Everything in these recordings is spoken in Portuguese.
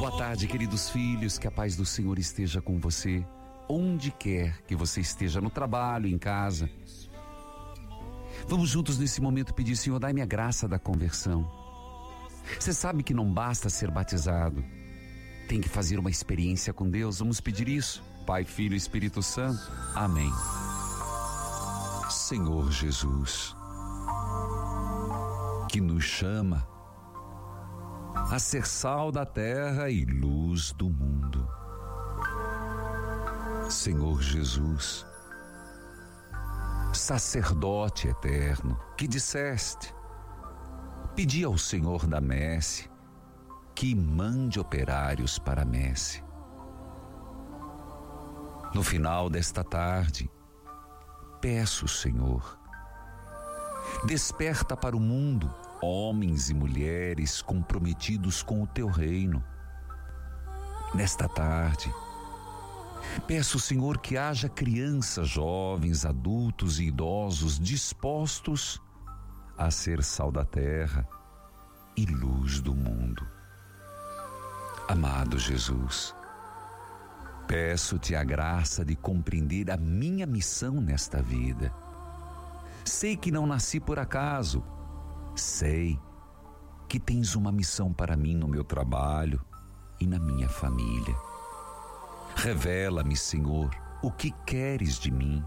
Boa tarde, queridos filhos, que a paz do Senhor esteja com você, onde quer que você esteja, no trabalho, em casa. Vamos juntos nesse momento pedir: Senhor, dai-me a graça da conversão. Você sabe que não basta ser batizado, tem que fazer uma experiência com Deus. Vamos pedir isso. Pai, Filho e Espírito Santo. Amém. Senhor Jesus, que nos chama a ser sal da terra e luz do mundo. Senhor Jesus, sacerdote eterno, que disseste: pedi ao Senhor da messe que mande operários para a messe. No final desta tarde, peço, Senhor, desperta para o mundo homens e mulheres comprometidos com o teu reino. Nesta tarde, peço, Senhor, que haja crianças, jovens, adultos e idosos dispostos a ser sal da terra e luz do mundo. Amado Jesus, peço-te a graça de compreender a minha missão nesta vida. Sei que não nasci por acaso. Sei que tens uma missão para mim no meu trabalho e na minha família. Revela-me, Senhor, o que queres de mim.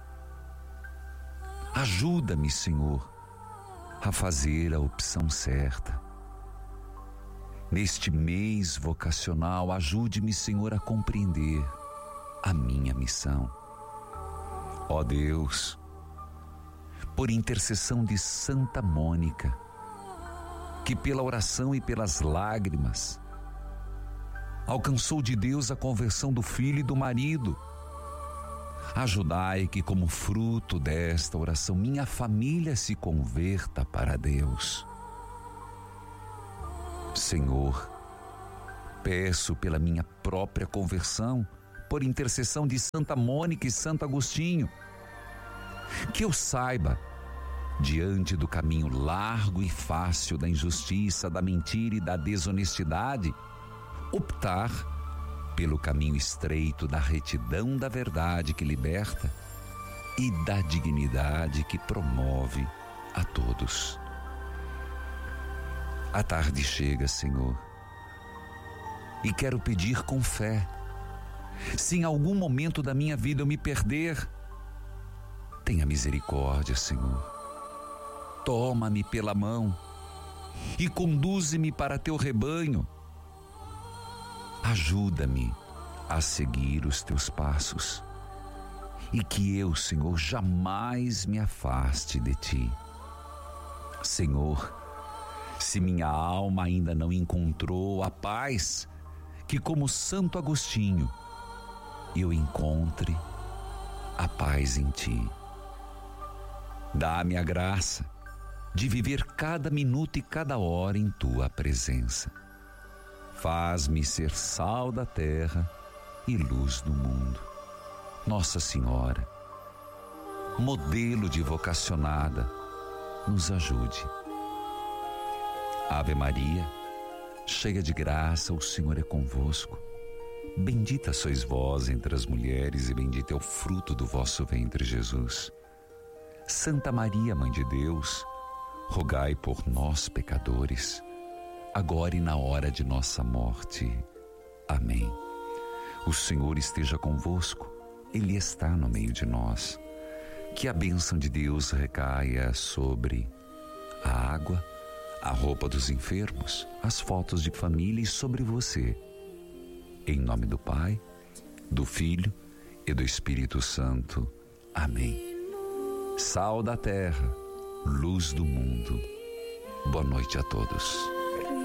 Ajuda-me, Senhor, a fazer a opção certa. Neste mês vocacional, ajude-me, Senhor, a compreender a minha missão. Ó Deus, por intercessão de Santa Mônica, que pela oração e pelas lágrimas alcançou de Deus a conversão do filho e do marido, ajudai que, como fruto desta oração, minha família se converta para Deus. Senhor, peço pela minha própria conversão, por intercessão de Santa Mônica e Santo Agostinho, que eu saiba, diante do caminho largo e fácil da injustiça, da mentira e da desonestidade, optar pelo caminho estreito da retidão da verdade que liberta e da dignidade que promove a todos. A tarde chega, Senhor, e quero pedir com fé: se em algum momento da minha vida eu me perder, tenha misericórdia, Senhor. Toma-me pela mão e conduze-me para teu rebanho. Ajuda-me a seguir os teus passos e que eu, Senhor, jamais me afaste de ti. Senhor, se minha alma ainda não encontrou a paz, que como Santo Agostinho eu encontre a paz em ti. Dá-me a graça de viver cada minuto e cada hora em tua presença. Faz-me ser sal da terra e luz do mundo. Nossa Senhora, modelo de vocacionada, nos ajude. Ave Maria, cheia de graça, o Senhor é convosco. Bendita sois vós entre as mulheres e bendito é o fruto do vosso ventre, Jesus. Santa Maria, Mãe de Deus, rogai por nós, pecadores, agora e na hora de nossa morte. Amém. O Senhor esteja convosco, Ele está no meio de nós. Que a bênção de Deus recaia sobre a água, a roupa dos enfermos, as fotos de família e sobre você. Em nome do Pai, do Filho e do Espírito Santo. Amém. Sal da terra, luz do mundo. Boa noite a todos.